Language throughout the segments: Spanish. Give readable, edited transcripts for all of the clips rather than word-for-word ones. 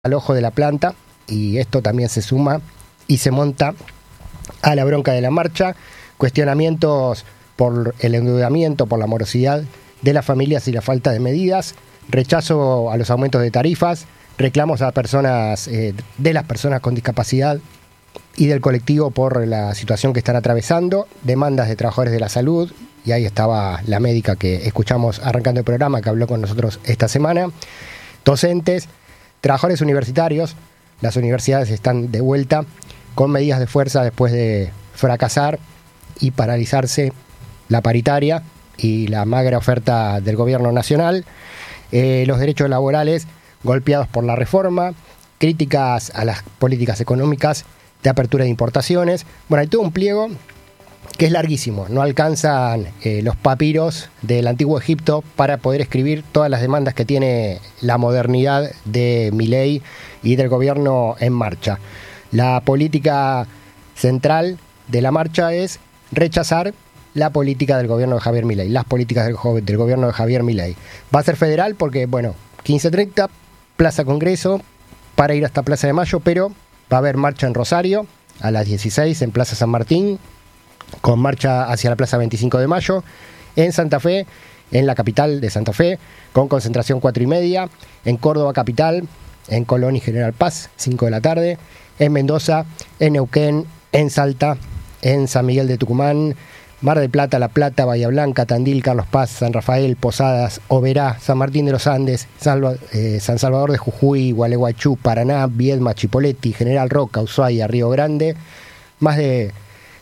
al ojo de la planta, y esto también se suma y se monta a la bronca de la marcha, cuestionamientos por el endeudamiento, por la morosidad de las familias y la falta de medidas, rechazo a los aumentos de tarifas, reclamos a personas, de las personas con discapacidad y del colectivo por la situación que están atravesando, demandas de trabajadores de la salud, y ahí estaba la médica que escuchamos arrancando el programa, que habló con nosotros esta semana, docentes, trabajadores universitarios. Las universidades están de vuelta con medidas de fuerza después de fracasar y paralizarse la paritaria y la magra oferta del gobierno nacional. Los derechos laborales golpeados por la reforma, críticas a las políticas económicas de apertura de importaciones. Bueno, hay todo un pliego que es larguísimo, no alcanzan los papiros del antiguo Egipto para poder escribir todas las demandas que tiene la modernidad de Milei y del gobierno en marcha. La política central de la marcha es rechazar la política del gobierno de Javier Milei, las políticas del gobierno de Javier Milei. Va a ser federal porque, 15:30, Plaza Congreso, para ir hasta Plaza de Mayo, pero va a haber marcha en Rosario, a las 16 en Plaza San Martín, con marcha hacia la Plaza 25 de Mayo, en Santa Fe, en la capital de Santa Fe, con concentración 4:30, en Córdoba capital, en Colón y General Paz, 5 de la tarde, en Mendoza, en Neuquén, en Salta, en San Miguel de Tucumán, Mar del Plata, La Plata, Bahía Blanca, Tandil, Carlos Paz, San Rafael, Posadas, Oberá, San Martín de los Andes, San Salvador de Jujuy, Gualeguaychú, Paraná, Viedma, Chipoleti, General Roca, Ushuaia, Río Grande. Más de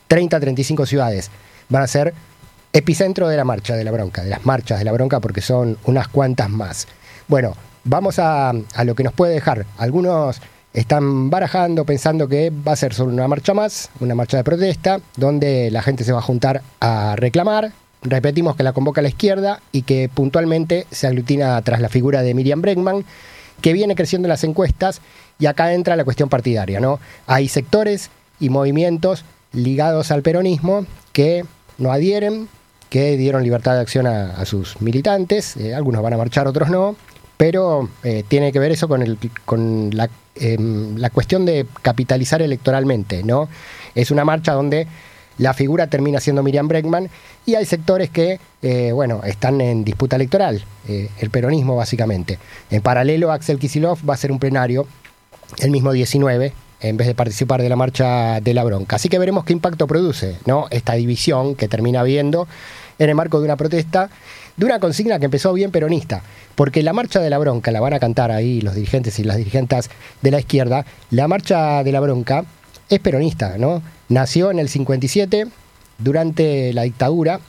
35 ciudades van a ser epicentro de la marcha de la bronca, de las marchas de la bronca, porque son unas cuantas más. Bueno, vamos a lo que nos puede dejar. Algunos están barajando, pensando que va a ser solo una marcha más, una marcha de protesta, donde la gente se va a juntar a reclamar. Repetimos que la convoca la izquierda y que puntualmente se aglutina tras la figura de Miriam Bregman, que viene creciendo en las encuestas, y acá entra la cuestión partidaria, ¿no? Hay sectores y movimientos ligados al peronismo que no adhieren, que dieron libertad de acción a sus militantes, algunos van a marchar, otros no, pero tiene que ver eso con la cuestión de capitalizar electoralmente, ¿no? Es una marcha donde la figura termina siendo Miriam Bregman, y hay sectores que, están en disputa electoral, el peronismo básicamente. En paralelo, Axel Kicillof va a hacer un plenario el mismo 19, en vez de participar de la marcha de la bronca. Así que veremos qué impacto produce, ¿no?, esta división que termina habiendo en el marco de una protesta, de una consigna que empezó bien peronista, porque la marcha de la bronca la van a cantar ahí los dirigentes y las dirigentes de la izquierda. La marcha de la bronca es peronista, ¿no? Nació en el 57, durante la dictadura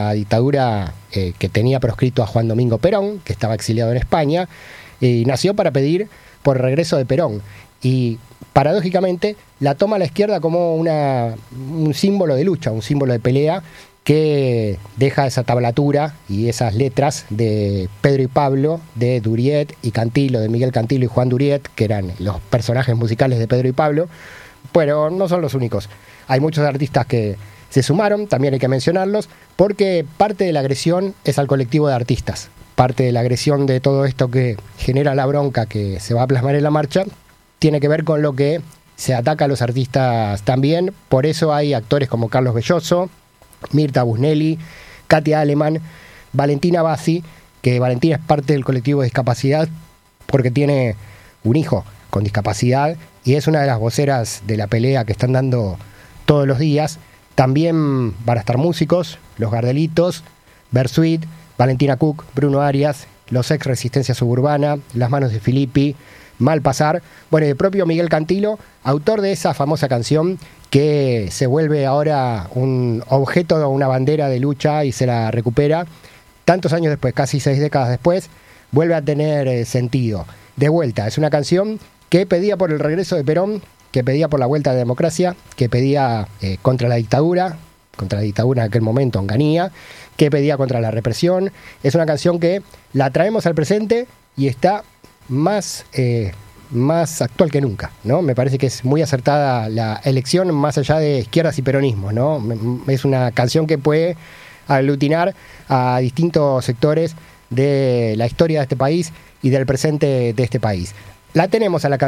que tenía proscrito a Juan Domingo Perón, que estaba exiliado en España, y nació para pedir por el regreso de Perón. Y paradójicamente la toma la izquierda como un símbolo de lucha, un símbolo de pelea, que deja esa tablatura y esas letras de Pedro y Pablo, de Duriet y Cantilo, de Miguel Cantilo y Juan Duriet, que eran los personajes musicales de Pedro y Pablo. Pero no son los únicos. Hay muchos artistas que se sumaron, también hay que mencionarlos, porque parte de la agresión es al colectivo de artistas. Parte de la agresión de todo esto que genera la bronca que se va a plasmar en la marcha tiene que ver con lo que se ataca a los artistas también. Por eso hay actores como Carlos Belloso, Mirta Busnelli, Katia Aleman, Valentina Bassi, que Valentina es parte del colectivo de discapacidad porque tiene un hijo con discapacidad y es una de las voceras de la pelea que están dando todos los días. También van a estar músicos, Los Gardelitos, Bersuit, Valentina Cook, Bruno Arias, los ex Resistencia Suburbana, Las Manos de Filippi, Malpasar, y el propio Miguel Cantilo, autor de esa famosa canción que se vuelve ahora un objeto, una bandera de lucha, y se la recupera tantos años después, casi 6 décadas después, vuelve a tener sentido. De vuelta, es una canción que pedía por el regreso de Perón, que pedía por la vuelta a la democracia, que pedía contra la dictadura en aquel momento, Onganía, que pedía contra la represión. Es una canción que la traemos al presente y está más actual que nunca, ¿no? Me parece que es muy acertada la elección, más allá de izquierdas y peronismo, ¿no? Es una canción que puede aglutinar a distintos sectores de la historia de este país y del presente de este país. La tenemos a la